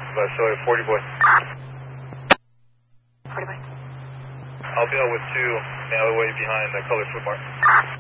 So 40 boy. 40 boy. I'll be out with 2 the other way behind the colored foot mark.